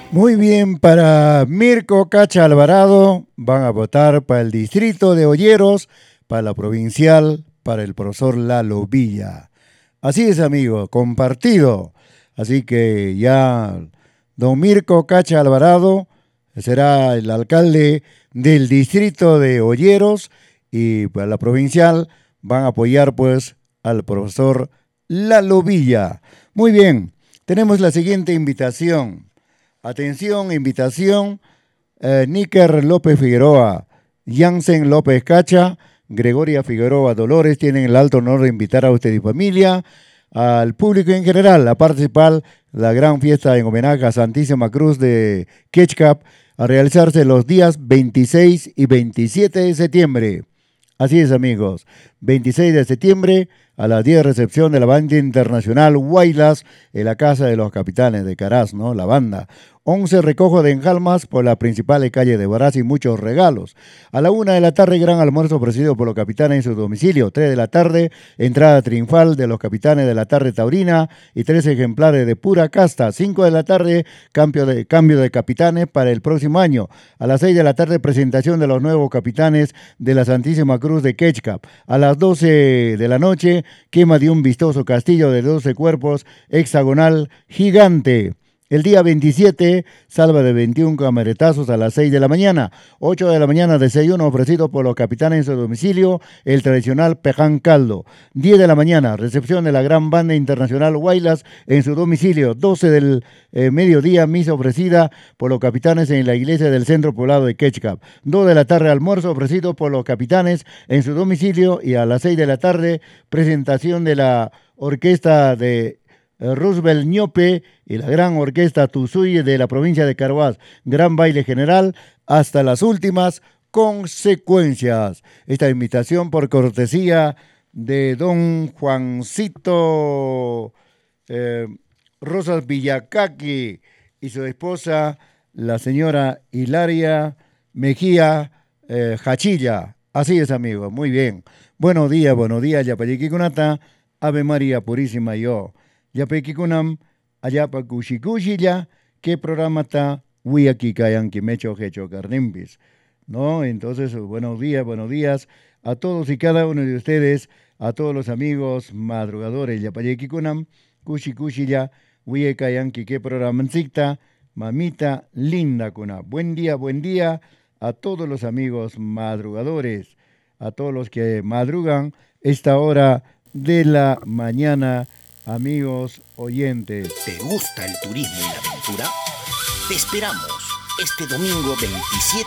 Muy bien, para Mirko Cacha Alvarado van a votar para el distrito de Olleros, para la provincial, para el profesor Lalo Villa. Así es, amigo, compartido. Así que ya don Mirko Cacha Alvarado será el alcalde del distrito de Olleros y para la provincial van a apoyar pues al profesor Lalo Villa. Muy bien, tenemos la siguiente invitación. Atención, invitación, Níker López Figueroa, Jansen López Cacha, Gregoria Figueroa Dolores tienen el alto honor de invitar a usted y familia, al público en general, a participar la gran fiesta en homenaje a Santísima Cruz de Quechcap, a realizarse los días 26 y 27 de septiembre. Así es, amigos. 26 de septiembre a las 10 recepción de la banda internacional Huaylas en la Casa de los Capitanes de Caraz, ¿no? La banda. 11 recojo de enjalmas por la principal calle de Huaraz y muchos regalos. A la 1 de la tarde, gran almuerzo ofrecido por los capitanes en su domicilio. 3 de la tarde, entrada triunfal de los capitanes de la tarde taurina y 3 ejemplares de pura casta. 5 de la tarde, cambio de capitanes para el próximo año. A las 6 de la tarde, presentación de los nuevos capitanes de la Santísima Cruz de Quechcap. A las 12 de la noche, quema de un vistoso castillo de 12 cuerpos hexagonal gigante. El día 27, salva de 21 camaretazos a las 6 de la mañana. 8 de la mañana, desayuno ofrecido por los capitanes en su domicilio, el tradicional peján caldo. 10 de la mañana, recepción de la gran banda internacional Huaylas en su domicilio. 12 del mediodía, misa ofrecida por los capitanes en la iglesia del centro poblado de Quechcap. 2 de la tarde, almuerzo ofrecido por los capitanes en su domicilio. Y a las 6 de la tarde, presentación de la orquesta de Roosevelt Ñope y la gran orquesta Tuzuy de la provincia de Carhuaz. Gran baile general hasta las últimas consecuencias. Esta invitación por cortesía de don Juancito eh, Rosas Villacaqui y su esposa, la señora Hilaria Mejía Hachilla. Así es, amigo. Muy bien. Buenos días, Yapayiquikunata. Ave María Purísima yo. Yapekikunam, allapa kushikushilla, qué programa está, aquí kayan que mecho hecho carnimbis, ¿no? Entonces, buenos días a todos y cada uno de ustedes, a todos los amigos madrugadores, yapayekikunam, kushikushilla, kayan que qué programa mamita linda kuna. Buen día a todos los amigos madrugadores, a todos los que madrugan esta hora de la mañana. Amigos oyentes. ¿Te gusta el turismo y la aventura? Te esperamos este domingo 27